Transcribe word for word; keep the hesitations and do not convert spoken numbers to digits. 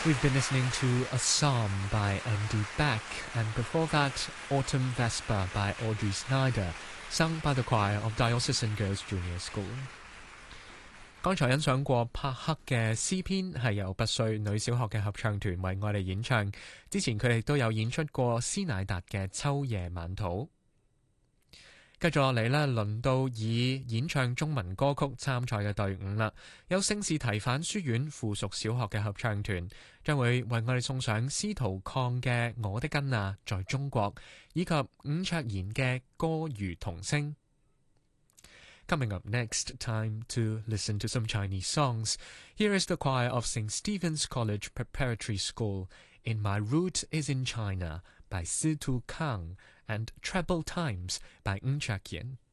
We've been listening to A Psalm by Andy Beck, and before that, Autumn Vesper by Audrey Snyder, sung by the choir of Diocesan Girls Junior School. 剛才欣賞過帕克嘅詩篇，係由拔萃女小學嘅合唱團為我哋演唱。之前佢哋都有演出過斯乃達嘅秋夜晚禱。繼續落嚟呢，輪到以演唱中文歌曲參賽嘅隊伍啦。有聖士提反書院附屬小學嘅合唱團將會為我哋送上司徒抗嘅《我的根啊在中國》，以及伍卓賢嘅《歌如童聲》。Coming up next, time to listen to some Chinese songs. Here is the choir of Saint Stephen's College Preparatory School, In My Root is in China by Si Tu Kang, and Treble Times by Ng Chak Yin.